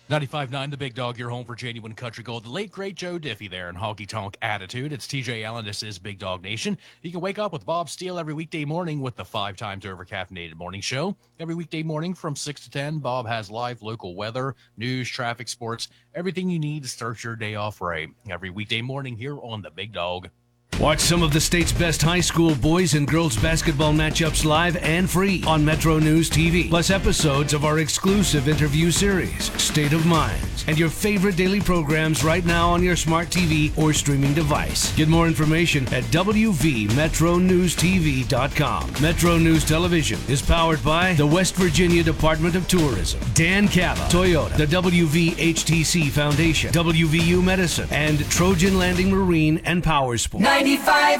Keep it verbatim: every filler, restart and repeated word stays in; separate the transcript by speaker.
Speaker 1: ninety-five point nine The Big Dog, your home for genuine country gold. The late, great Joe Diffie there in Honky Tonk Attitude. It's T J Allen. This is Big Dog Nation. You can wake up with Bob Steele every weekday morning with the five times over caffeinated morning show. Every weekday morning from six to ten, Bob has live local weather, news, traffic, sports, everything you need to start your day off right. Every weekday morning here on The Big Dog.
Speaker 2: Watch some of the state's best high school boys and girls basketball matchups live and free on Metro News T V. Plus episodes of our exclusive interview series, State of Minds, and your favorite daily programs right now on your smart T V or streaming device. Get more information at w v metro news t v dot com. Metro News Television is powered by the West Virginia Department of Tourism, Dan Cava, Toyota, the W V H T C Foundation, W V U Medicine, and Trojan Landing Marine and Power Sports.
Speaker 3: ninety-five